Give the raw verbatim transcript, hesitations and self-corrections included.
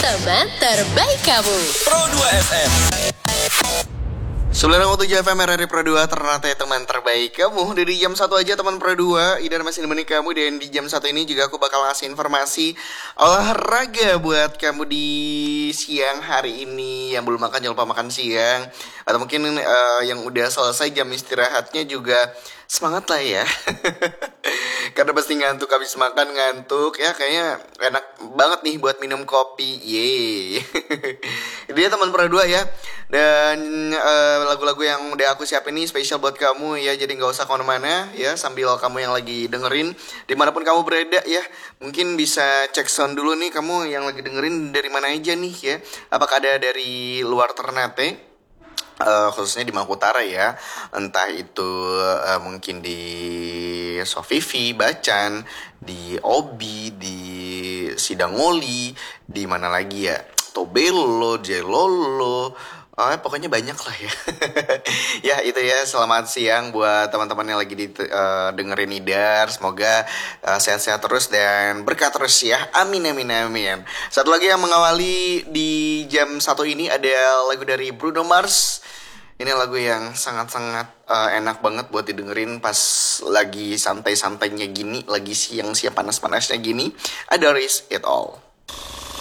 Teman terbaik kamu Pro dua F M. sembilan koma tujuh F M R R I Pro dua, ternate teman terbaik kamu. Dari jam satu aja teman Pro dua, Idan masih nemenin kamu. Dan di jam satu ini juga aku bakal ngasih informasi olahraga buat kamu di siang hari ini. Yang belum makan jangan lupa makan siang. Atau mungkin uh, yang udah selesai jam istirahatnya juga semangat lah ya. Karena pasti ngantuk, habis makan ngantuk ya, kayaknya enak banget nih buat minum kopi. Yeay. Dia teman Pro dua ya. Dan uh, lagu-lagu yang udah aku siapin ini spesial buat kamu ya. Jadi gak usah kemana-mana ya, sambil kamu yang lagi dengerin dimanapun kamu berada ya. Mungkin bisa cek sound dulu nih, kamu yang lagi dengerin dari mana aja nih ya. Apakah ada dari luar Ternate, Uh, khususnya di Maluku Utara ya, entah itu uh, mungkin di Sofifi, Bacan, di Obi, di Sidangoli, di mana lagi ya, Tobelo, Jelolo, uh, pokoknya banyak lah ya. Ya itu ya, selamat siang buat teman-teman yang lagi di, uh, dengerin Idar. Semoga uh, sehat-sehat terus dan berkah terus ya. Amin amin amin. Satu lagi yang mengawali di jam satu ini ada lagu dari Bruno Mars. Ini lagu yang sangat-sangat uh, enak banget buat didengerin pas lagi santai-santainya gini, lagi siang-siang panas-panasnya gini. Ada Risk It All.